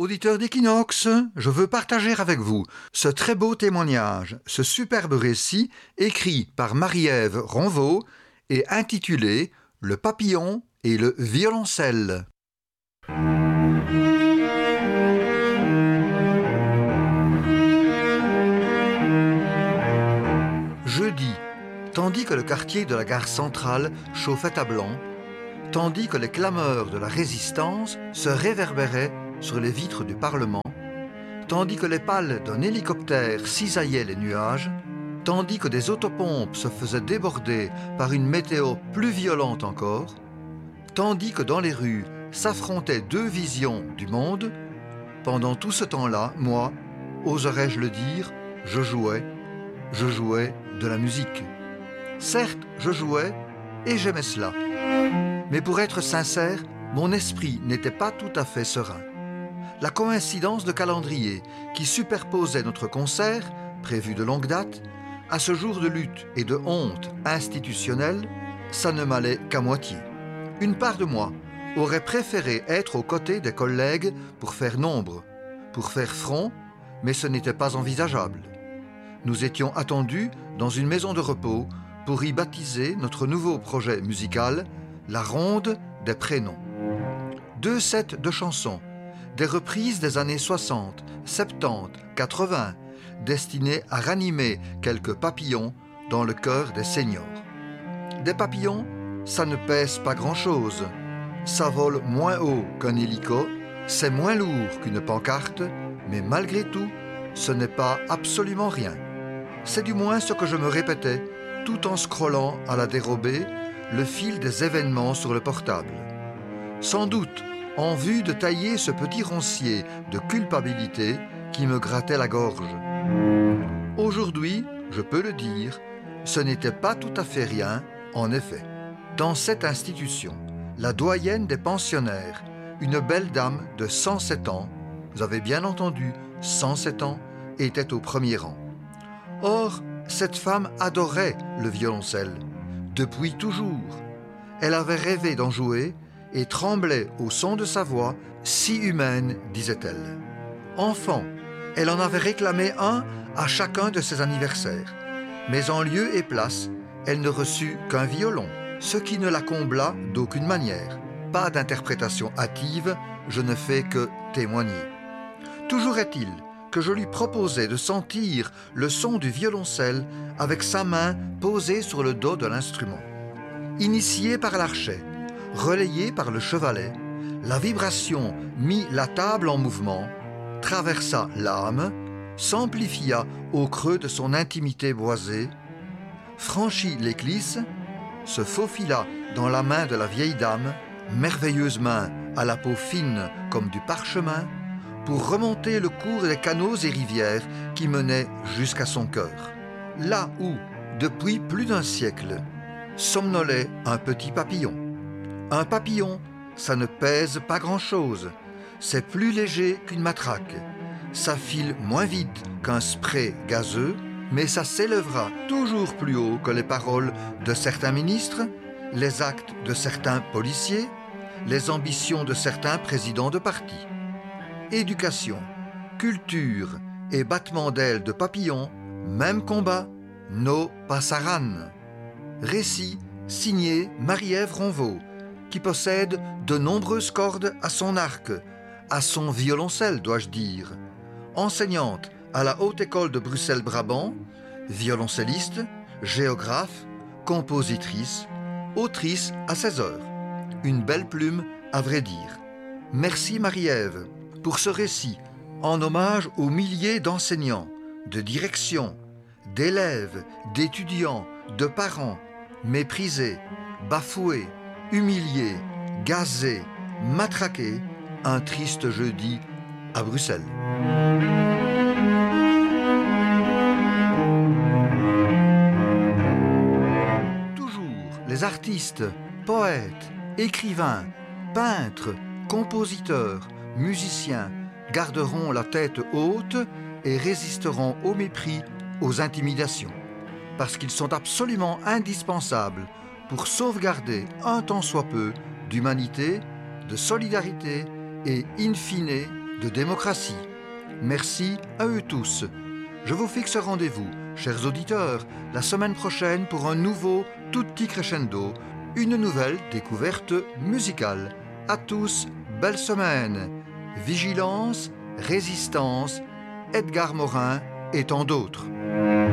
Auditeurs d'Equinox, je veux partager avec vous ce très beau témoignage, ce superbe récit écrit par Marie-Ève Ronvaux et intitulé « Le papillon et le violoncelle ». Jeudi, tandis que le quartier de la gare centrale chauffait à blanc, tandis que les clameurs de la résistance se réverbéraient sur les vitres du Parlement, tandis que les pales d'un hélicoptère cisaillaient les nuages, tandis que des autopompes se faisaient déborder par une météo plus violente encore, tandis que dans les rues s'affrontaient deux visions du monde, pendant tout ce temps-là, moi, oserais-je le dire, je jouais de la musique. Certes, je jouais et j'aimais cela. Mais pour être sincère, mon esprit n'était pas tout à fait serein. La coïncidence de calendrier qui superposait notre concert, prévu de longue date, à ce jour de lutte et de honte institutionnelle, ça ne m'allait qu'à moitié. Une part de moi aurait préféré être aux côtés des collègues pour faire nombre, pour faire front, mais ce n'était pas envisageable. Nous étions attendus dans une maison de repos pour y baptiser notre nouveau projet musical, la Ronde des Prénoms. 2 sets de chansons, des reprises des années 60, 70, 80, destinées à ranimer quelques papillons dans le cœur des seniors. Des papillons, ça ne pèse pas grand-chose. Ça vole moins haut qu'un hélico, c'est moins lourd qu'une pancarte, mais malgré tout, ce n'est pas absolument rien. C'est du moins ce que je me répétais, tout en scrollant à la dérobée le fil des événements sur le portable. Sans doute, en vue de tailler ce petit roncier de culpabilité qui me grattait la gorge. Aujourd'hui, je peux le dire, ce n'était pas tout à fait rien, en effet. Dans cette institution, la doyenne des pensionnaires, une belle dame de 107 ans, vous avez bien entendu, 107 ans, était au premier rang. Or, cette femme adorait le violoncelle, depuis toujours. Elle avait rêvé d'en jouer et tremblait au son de sa voix, si humaine, disait-elle. Enfant, elle en avait réclamé un à chacun de ses anniversaires. Mais en lieu et place, elle ne reçut qu'un violon, ce qui ne la combla d'aucune manière. Pas d'interprétation hâtive, je ne fais que témoigner. Toujours est-il que je lui proposais de sentir le son du violoncelle avec sa main posée sur le dos de l'instrument. Initié par l'archet, relayé par le chevalet, la vibration mit la table en mouvement, traversa l'âme, s'amplifia au creux de son intimité boisée, franchit l'éclisse, se faufila dans la main de la vieille dame, merveilleuse main à la peau fine comme du parchemin, pour remonter le cours des canaux et rivières qui menaient jusqu'à son cœur. Là où, depuis plus d'un siècle, somnolait un petit papillon. Un papillon, ça ne pèse pas grand-chose. C'est plus léger qu'une matraque. Ça file moins vite qu'un spray gazeux, mais ça s'élèvera toujours plus haut que les paroles de certains ministres, les actes de certains policiers, les ambitions de certains présidents de parti. Éducation, culture et battement d'ailes de papillon, même combat, no passaran. Récit signé Marie-Ève Ronvaux, qui possède de nombreuses cordes à son arc, à son violoncelle, dois-je dire. Enseignante à la Haute École de Bruxelles-Brabant, violoncelliste, géographe, compositrice, autrice à 16 heures. Une belle plume, à vrai dire. Merci Marie-Ève pour ce récit en hommage aux milliers d'enseignants, de directions, d'élèves, d'étudiants, de parents, méprisés, bafoués, humiliés, gazés, matraqués, un triste jeudi à Bruxelles. Toujours les artistes, poètes, écrivains, peintres, compositeurs, musiciens garderont la tête haute et résisteront au mépris, aux intimidations, parce qu'ils sont absolument indispensables pour sauvegarder un tant soit peu d'humanité, de solidarité et, in fine, de démocratie. Merci à eux tous. Je vous fixe rendez-vous, chers auditeurs, la semaine prochaine pour un nouveau Tutti Crescendo, une nouvelle découverte musicale. À tous, belle semaine. Vigilance, résistance, Edgar Morin et tant d'autres.